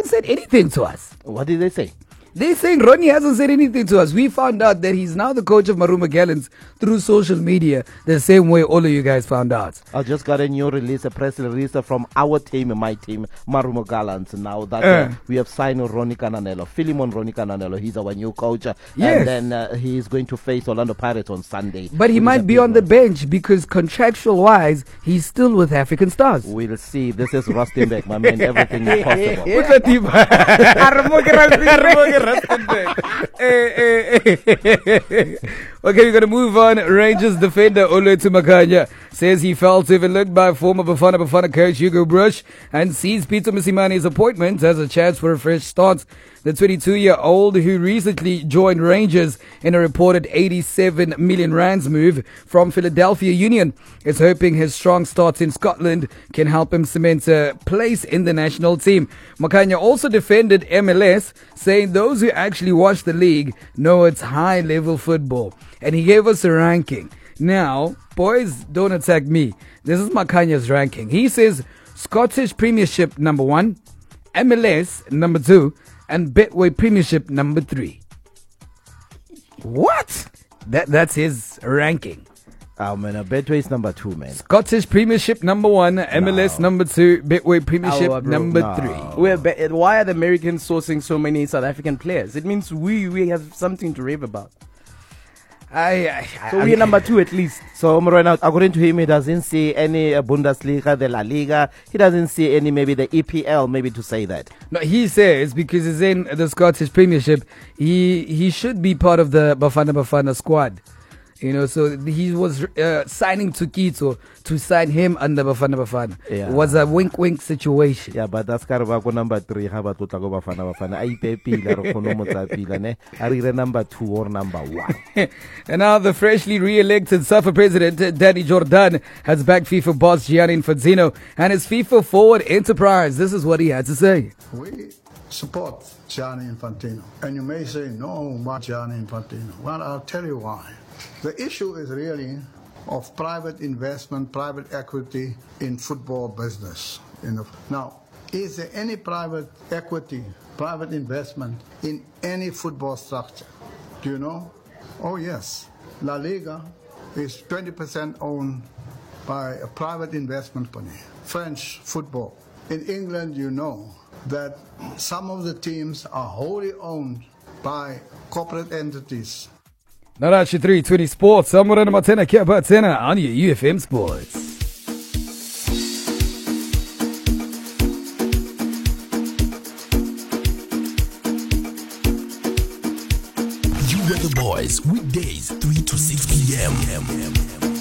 haven't said anything to us. What did they say? They're saying Ronnie hasn't said anything to us. We found out that he's now the coach of Maroon Gallants through social media, the same way all of you guys found out. I just got a new release, a press release from our team, my team, Marumo Gallants, now that we have signed Ronnie Cananello, Philemon Ronnie Cananello. He's our new coach. Yes. And then he's going to face Orlando Pirates on Sunday. But he might be on the bench because contractual-wise, he's still with African Stars. We'll see. This is Rustenbeck, my man. Everything is possible. Okay, we're going to move on. Rangers defender Oluwethu Makhanya says he felt overlooked by former Bafana coach Hugo Brush and sees Peter Mosimane's appointment as a chance for a fresh start. The 22-year-old, who recently joined Rangers in a reported 87 million rands move from Philadelphia Union, is hoping his strong start in Scotland can help him cement a place in the national team. Makhanya also defended MLS, saying those who actually watch the league know it's high-level football. And he gave us a ranking. Now, boys, don't attack me. This is Makhanya's ranking. He says Scottish Premiership number 1, MLS number 2, and Betway Premiership number 3. What? That's his ranking. Oh man, Betway is number 2, man. Scottish Premiership number 1, MLS number 2, Betway Premiership number 3. Why are the Americans sourcing so many South African players? It means we have something to rave about. So we're number 2 at least. So right now, according to him, he doesn't see any Bundesliga, the La Liga. He doesn't see any, maybe the EPL, maybe to say that. No, he says because he's in the Scottish Premiership, he should be part of the Bafana squad. You know, so he was signing to Quito to sign him under Bafana. Yeah. It was a wink situation. Yeah, but that's Karabako number 3. How about Bafana? I pay pila, are either number 2 or number 1. And now the freshly re-elected SAFA president, Danny Jordan, has backed FIFA boss Gianni Infantino and his FIFA Forward enterprise. This is what he had to say. We support Gianni Infantino. And you may say, no, why Gianni Infantino? Well, I'll tell you why. The issue is really of private investment, private equity in football business. Now, is there any private equity, private investment in any football structure? Do you know? Oh, yes. La Liga is 20% owned by a private investment company. French football. In England, you know that some of the teams are wholly owned by corporate entities. Narachi 320 Sports. Samurana Matena Kiabatena on your UFM Sports. You got the boys weekdays 3 to 6 p.m.